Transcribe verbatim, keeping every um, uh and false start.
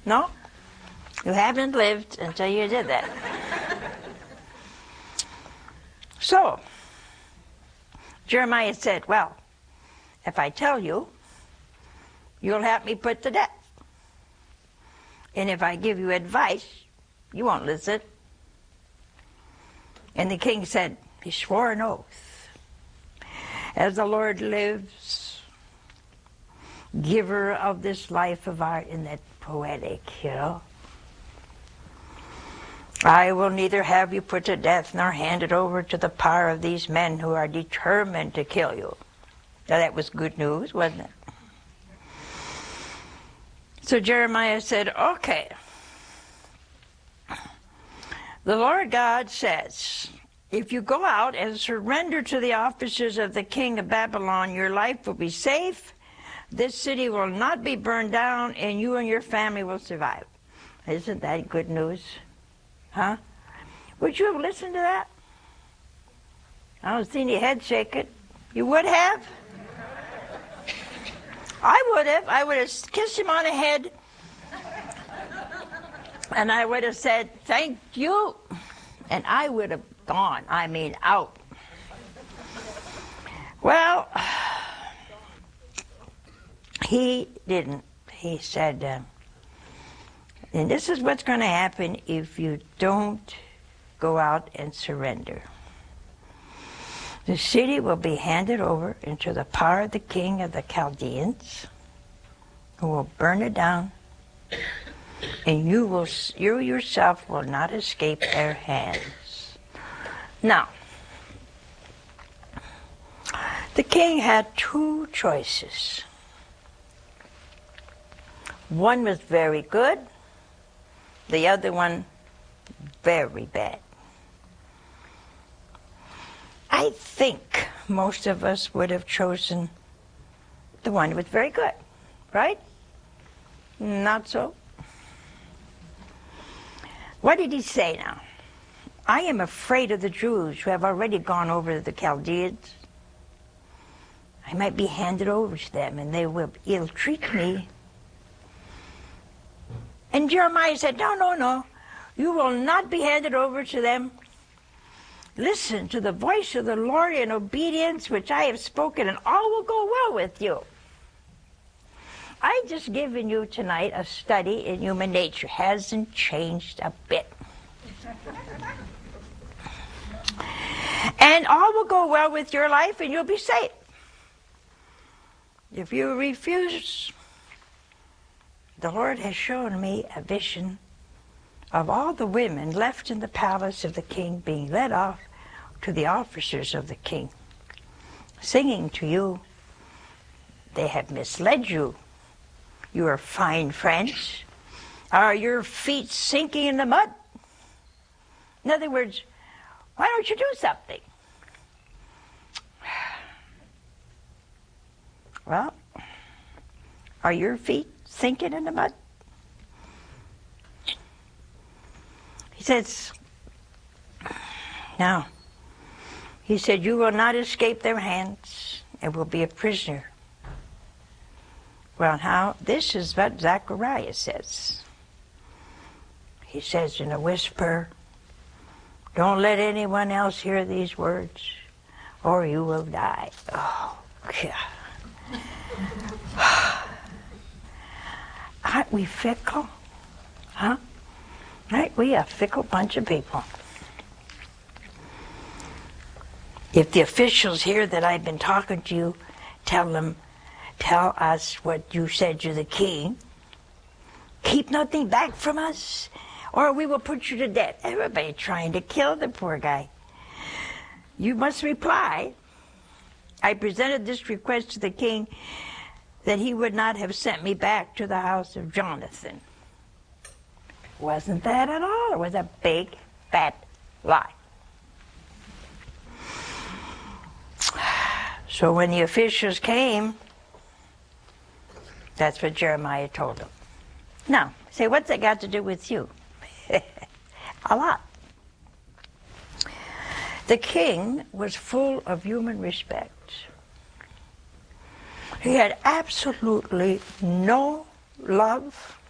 No? You haven't lived until you did that. So, Jeremiah said, well, if I tell you, you'll have me put to death. And if I give you advice, you won't listen. And the king said, he swore an oath. As the Lord lives, giver of this life of art, in that poetic, you know, I will neither have you put to death nor handed over to the power of these men who are determined to kill you. Now that was good news, wasn't it? So Jeremiah said, okay. The Lord God says, if you go out and surrender to the officers of the king of Babylon, your life will be safe. This city will not be burned down, and you and your family will survive. Isn't that good news? Huh? Would you have listened to that? I don't see any head shaking. You would have? I would have. I would have kissed him on the head. And I would have said, thank you. And I would have gone. I mean, out. Well, he didn't. He said, uh, and this is what's going to happen if you don't go out and surrender. The city will be handed over into the power of the king of the Chaldeans, who will burn it down, and you will, you yourself will not escape their hands. Now, the king had two choices. One was very good, the other one very bad. I think most of us would have chosen the one that was very good, right? Not so. What did he say now? I am afraid of the Jews who have already gone over to the Chaldeans. I might be handed over to them and they will ill-treat me. And Jeremiah said, no, no, no. You will not be handed over to them. Listen to the voice of the Lord in obedience, which I have spoken, and all will go well with you. I've just given you tonight a study in human nature. Hasn't changed a bit. And all will go well with your life, and you'll be safe. If you refuse, the Lord has shown me a vision of all the women left in the palace of the king being led off to the officers of the king, singing to you, they have misled you. You are fine French. Are your feet sinking in the mud? In other words, why don't you do something? Well, are your feet sinking in the mud? He says, no. He said, you will not escape their hands and will be a prisoner. Well, now, this is what Zechariah says. He says in a whisper, don't let anyone else hear these words, or you will die. Oh, God. Aren't we fickle? Huh? Right? We a fickle bunch of people. If the officials hear that I've been talking to you, tell them, tell us what you said to the king. Keep nothing back from us, or we will put you to death. Everybody trying to kill the poor guy. You must reply, I presented this request to the king that he would not have sent me back to the house of Jonathan. Wasn't that at all. It was a big, fat lie. So when the officials came, that's what Jeremiah told them. Now, say, what's that got to do with you? A lot. The king was full of human respect. He had absolutely no love